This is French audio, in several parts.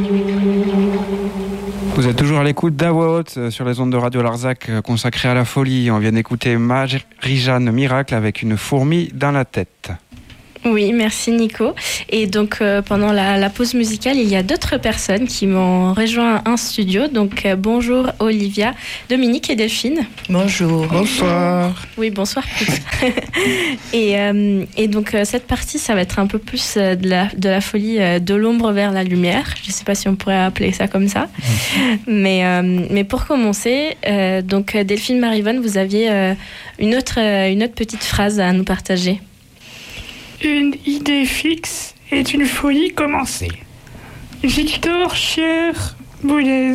Vous êtes toujours à l'écoute d'À Voix Haute sur les ondes de Radio Larzac consacrées à la folie. On vient d'écouter Marie-Jeanne Miracle avec une fourmi dans la tête. Oui, merci Nico. Et donc pendant la pause musicale, il y a d'autres personnes qui m'ont rejoint un studio. Donc bonjour Olivia, Dominique et Delphine. Bonjour. Bonsoir. Oui, bonsoir. et donc cette partie, ça va être un peu plus de la folie de l'ombre vers la lumière. Je ne sais pas si on pourrait appeler ça comme ça. Mais pour commencer, donc Delphine Marivonne, vous aviez une autre petite phrase à nous partager. Une idée fixe est une folie commencée. Victor Cher-Boulez,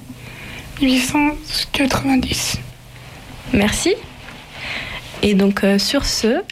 1890. Merci. Et donc sur ce,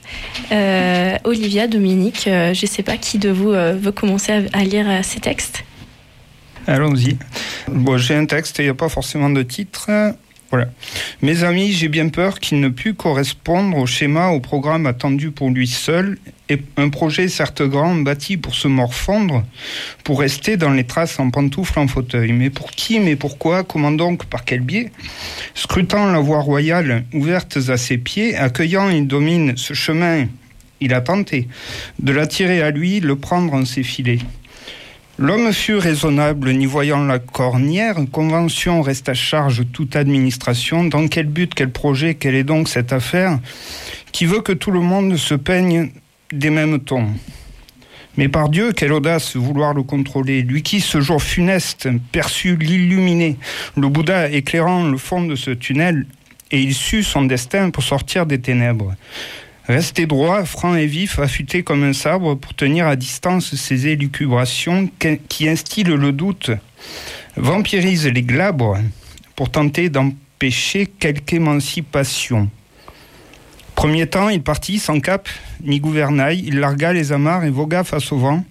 Olivia, Dominique, je ne sais pas qui de vous veut commencer à lire ces textes. Allons-y. Bon, j'ai un texte et il n'y a pas forcément de titre. Voilà. Mes amis, j'ai bien peur qu'il ne pût correspondre au schéma, au programme attendu pour lui seul, et un projet certes grand, bâti pour se morfondre, pour rester dans les traces en pantoufles en fauteuil. Mais pour qui, mais pourquoi, comment donc, par quel biais ? Scrutant la voie royale ouverte à ses pieds, accueillant, il domine ce chemin, il a tenté de l'attirer à lui, le prendre en ses filets. L'homme fut raisonnable, n'y voyant la cornière, convention reste à charge toute administration. Dans quel but, quel projet, quelle est donc cette affaire qui veut que tout le monde se peigne des mêmes tons ? Mais par Dieu, quelle audace vouloir le contrôler, lui qui, ce jour funeste, perçut l'illuminé, le Bouddha éclairant le fond de ce tunnel, et il sut son destin pour sortir des ténèbres. Rester droit, franc et vif, affûté comme un sabre pour tenir à distance ces élucubrations qui instillent le doute, vampirisent les glabres pour tenter d'empêcher quelque émancipation. Premier temps, il partit sans cap ni gouvernail, il largua les amarres et vogua face au vent,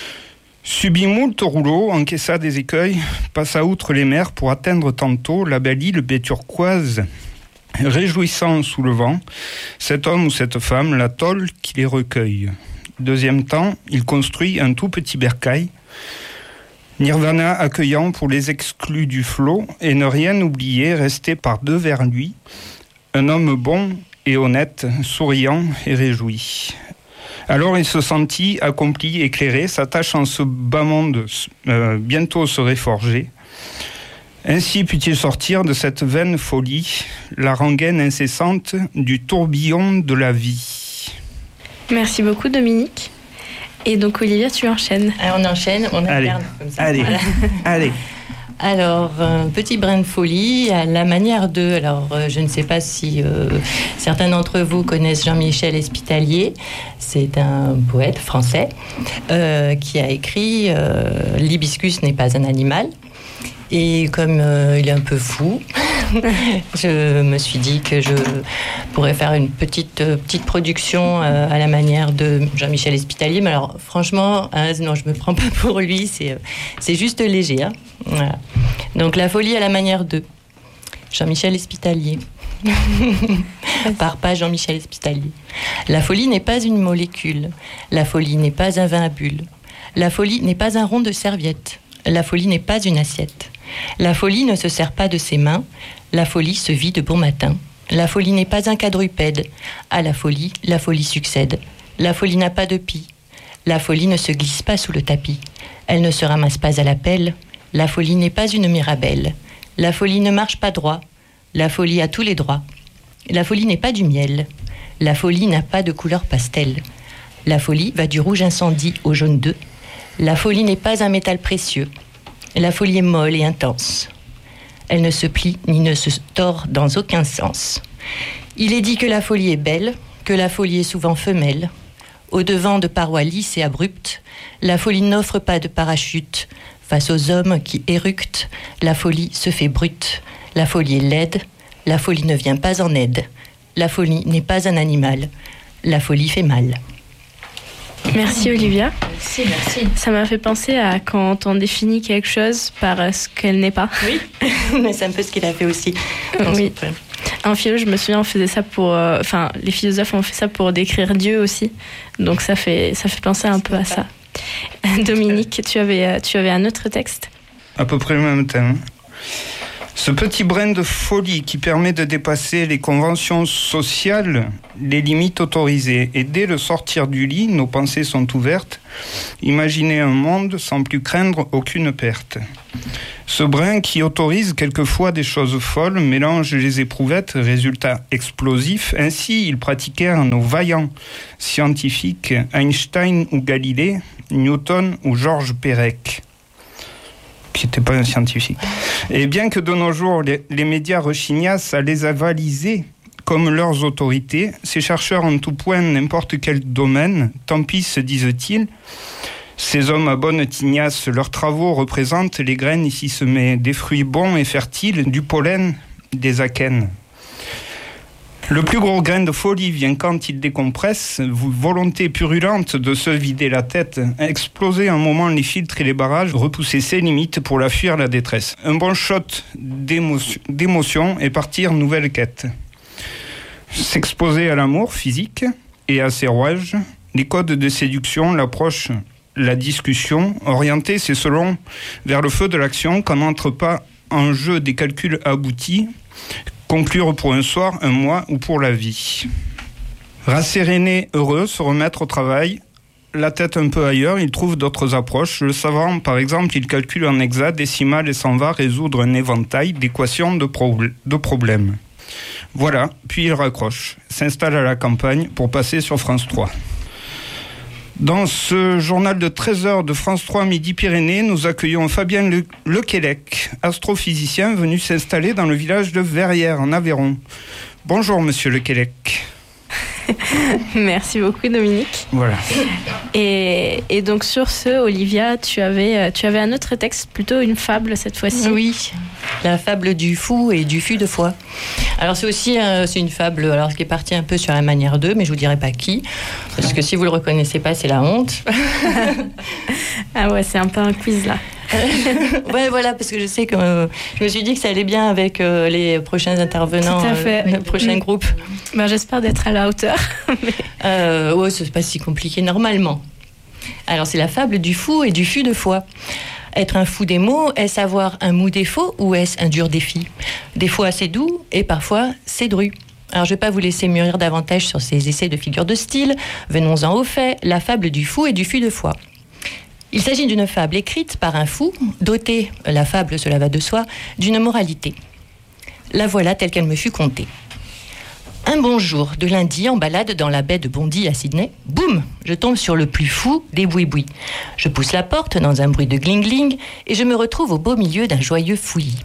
subit moult rouleaux, encaissa des écueils, passa outre les mers pour atteindre tantôt la belle île baie turquoise, réjouissant sous le vent, cet homme ou cette femme, l'atoll qui les recueille. Deuxième temps, il construit un tout petit bercail, Nirvana accueillant pour les exclus du flot, et ne rien oublier, rester par deux vers lui, un homme bon et honnête, souriant et réjoui. Alors il se sentit accompli, éclairé, sa tâche en ce bas monde bientôt serait forgée. Ainsi put-il sortir de cette vaine folie, la rengaine incessante du tourbillon de la vie. Merci beaucoup Dominique. Et donc Olivia, tu enchaînes. Alors, on enchaîne, on alterne comme ça. Allez, voilà. allez. Alors, un petit brin de folie à la manière de... Alors, je ne sais pas si certains d'entre vous connaissent Jean-Michel Espitalier. C'est un poète français qui a écrit « L'hibiscus n'est pas un animal ». Et comme il est un peu fou, je me suis dit que je pourrais faire une petite production à la manière de Jean-Michel Espitalier. Mais alors, franchement, non, je me prends pas pour lui. C'est juste léger. Hein. Voilà. Donc, la folie à la manière de Jean-Michel Espitalier. Par pas Jean-Michel Espitalier. La folie n'est pas une molécule. La folie n'est pas un vin à bulles. La folie n'est pas un rond de serviette. La folie n'est pas une assiette. La folie ne se sert pas de ses mains. La folie se vit de bon matin. La folie n'est pas un quadrupède. À la folie succède. La folie n'a pas de pis. La folie ne se glisse pas sous le tapis. Elle ne se ramasse pas à la pelle. La folie n'est pas une mirabelle. La folie ne marche pas droit. La folie a tous les droits. La folie n'est pas du miel. La folie n'a pas de couleur pastel. La folie va du rouge incendie au jaune d'œuf. La folie n'est pas un métal précieux. La folie est molle et intense. Elle ne se plie ni ne se tord dans aucun sens. Il est dit que la folie est belle, que la folie est souvent femelle. Au-devant de parois lisses et abruptes, la folie n'offre pas de parachute. Face aux hommes qui éructent, la folie se fait brute. La folie est laide, la folie ne vient pas en aide. La folie n'est pas un animal, la folie fait mal. Merci Olivia. Merci. Ça m'a fait penser à quand on définit quelque chose par ce qu'elle n'est pas. Oui, mais c'est un peu ce qu'il a fait aussi. Oui. En philo, je me souviens, on faisait ça pour... les philosophes ont fait ça pour décrire Dieu aussi. Donc ça fait penser un peu à ça. Dominique, tu avais un autre texte ? à peu près le même thème. Ce petit brin de folie qui permet de dépasser les conventions sociales, les limites autorisées. Et dès le sortir du lit, nos pensées sont ouvertes. Imaginez un monde sans plus craindre aucune perte. Ce brin qui autorise quelquefois des choses folles mélange les éprouvettes, résultat explosif. Ainsi, ils pratiquèrent nos vaillants scientifiques Einstein ou Galilée, Newton ou Georges Perec, qui n'était pas un scientifique. Et bien que de nos jours, les médias rechignassent à les avaliser comme leurs autorités, ces chercheurs en tout point, n'importe quel domaine, tant pis se disent-ils, ces hommes à bonne tignasse, leurs travaux représentent les graines ici semées, des fruits bons et fertiles, du pollen, des akènes. Le plus gros grain de folie vient quand il décompresse, volonté purulente de se vider la tête, exploser un moment les filtres et les barrages, repousser ses limites pour la fuir la détresse. Un bon shot d'émotion et partir nouvelle quête. S'exposer à l'amour physique et à ses rouages, les codes de séduction, l'approche, la discussion, orienter c'est selon vers le feu de l'action quand n'entre pas en jeu des calculs aboutis, conclure pour un soir, un mois ou pour la vie. Rasséréné, heureux, se remettre au travail, la tête un peu ailleurs, il trouve d'autres approches. Le savant, par exemple, il calcule en hexa, décimal et s'en va résoudre un éventail d'équations de problèmes. Voilà, puis il raccroche, s'installe à la campagne pour passer sur France 3. Dans ce journal de 13h de France 3 Midi-Pyrénées, nous accueillons Fabien Lequelec, astrophysicien venu s'installer dans le village de Verrières, en Aveyron. Bonjour, monsieur Lequelec. Merci beaucoup, Dominique. Voilà. Et donc sur ce, Olivia, tu avais un autre texte, plutôt une fable cette fois-ci. Oui, la fable du fou et du fût de foie. Alors c'est aussi c'est une fable alors, qui est partie un peu sur la manière d'eux, mais je ne vous dirai pas qui, parce que si vous ne le reconnaissez pas, c'est la honte. Ah ouais, c'est un peu un quiz là. Ouais, voilà, parce que je sais que je me suis dit que ça allait bien avec les prochains intervenants, tout à fait. Le prochain groupe. Ben, j'espère d'être à la hauteur. Ouais, c'est pas si compliqué normalement. Alors c'est la fable du fou et du fût de foie. Être un fou des mots, est-ce avoir un mou défaut ou est-ce un dur défi? Des fois c'est doux et parfois c'est dru. Alors je ne vais pas vous laisser mûrir davantage sur ces essais de figures de style. Venons-en au fait, la fable du fou et du fût de foie. Il s'agit d'une fable écrite par un fou, dotée, la fable cela va de soi, d'une moralité. La voilà telle qu'elle me fut contée. Un bon jour de lundi, en balade dans la baie de Bondy à Sydney, boum, je tombe sur le plus fou des boui-boui. Je pousse la porte dans un bruit de gling-gling et je me retrouve au beau milieu d'un joyeux fouillis.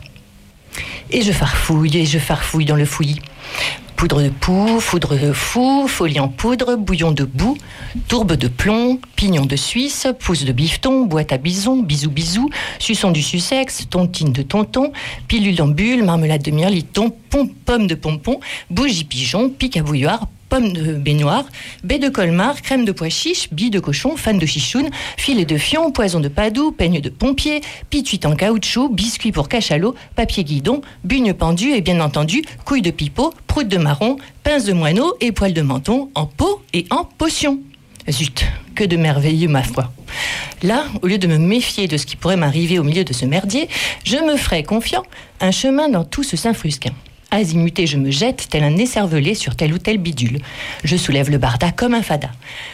Et je farfouille dans le fouillis. Poudre de poux, foudre de fou, folie en poudre, bouillon de boue, tourbe de plomb, pignon de Suisse, pouce de bifton, boîte à bison, bisou bisou, suçon du sussex, tontine de tonton, pilule d'ambule, marmelade de mirliton, pomme de pompon, bougie pigeon, pique à bouilloire, pomme de baignoire, baie de colmar, crème de pois chiche, bille de cochon, fan de chichoun, filet de fion, poison de padoue, peigne de pompier, pituite en caoutchouc, biscuit pour cachalot, papier guidon, bugne pendue et bien entendu, couille de pipeau, proute de marron, pince de moineau et poil de menton en pot et en potion. Zut, que de merveilleux ma foi. Là, au lieu de me méfier de ce qui pourrait m'arriver au milieu de ce merdier, je me ferai confiant un chemin dans tout ce Saint-Frusquin. Azimuté, je me jette tel un écervelé sur tel ou tel bidule. Je soulève le barda comme un fada.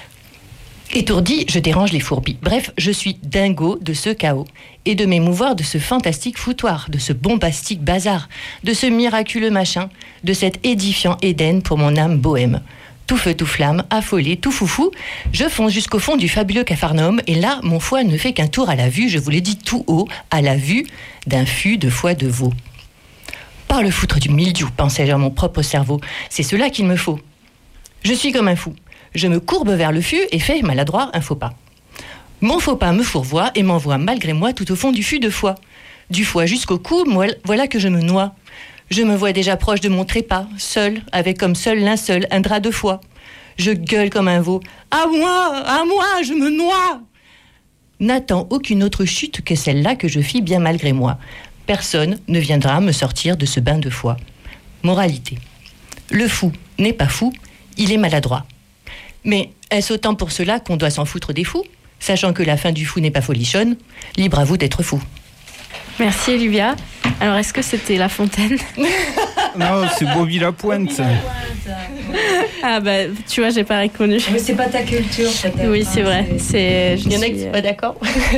Étourdi, je dérange les fourbis. Bref, je suis dingo de ce chaos et de m'émouvoir de ce fantastique foutoir, de ce bombastique bazar, de ce miraculeux machin, de cet édifiant Éden pour mon âme bohème. Tout feu, tout flamme, affolé, tout foufou, je fonce jusqu'au fond du fabuleux Capharnaüm et là, mon foie ne fait qu'un tour à la vue, je vous l'ai dit tout haut, à la vue d'un fût de foie de veau. Par le foutre du mildiou, pensais-je à mon propre cerveau, c'est cela qu'il me faut. Je suis comme un fou. Je me courbe vers le fût et fais, maladroit, un faux pas. Mon faux pas me fourvoie et m'envoie malgré moi tout au fond du fût de foie. Du foie jusqu'au cou, voilà que je me noie. Je me vois déjà proche de mon trépas, seul, avec comme seul linceul un drap de foie. Je gueule comme un veau. À moi, je me noie. N'attends aucune autre chute que celle-là que je fis bien malgré moi. Personne ne viendra me sortir de ce bain de foie. Moralité. Le fou n'est pas fou, il est maladroit. Mais est-ce autant pour cela qu'on doit s'en foutre des fous, sachant que la fin du fou n'est pas folichonne? Libre à vous d'être fou. Merci Olivia. Alors, est-ce que c'était La Fontaine? Non, c'est Bobby Lapointe. Ah bah, tu vois, j'ai pas reconnu. Mais c'est pas ta culture, peut-être. Oui, c'est vrai. Il y en a qui sont pas d'accord.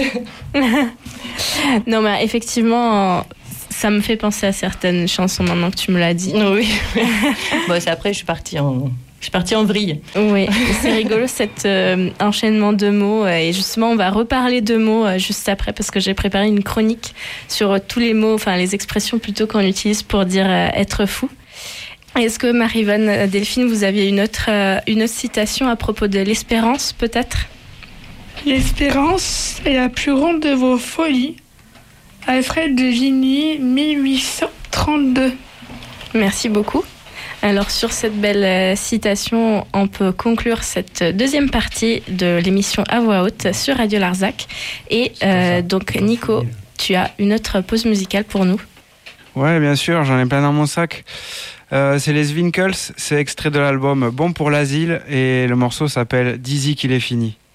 Non, mais effectivement, ça me fait penser à certaines chansons maintenant que tu me l'as dit. Oui. Bon, c'est après, je suis partie en vrille. Oui, c'est rigolo cet enchaînement de mots. Et justement, on va reparler de mots juste après parce que j'ai préparé une chronique sur tous les mots, enfin les expressions plutôt qu'on utilise pour dire être fou. Est-ce que Marie-Vonne, Delphine, vous aviez une autre citation à propos de l'espérance, peut-être? L'espérance est la plus grande de vos folies. Alfred de Vigny, 1832. Merci beaucoup. Alors sur cette belle citation, on peut conclure cette deuxième partie de l'émission à voix haute sur Radio Larzac. Et donc Nico, tu as une autre pause musicale pour nous. Ouais, bien sûr, j'en ai plein dans mon sac. C'est les Zwinkels, c'est extrait de l'album Bon pour l'asile et le morceau s'appelle Dizzy qu'il est fini.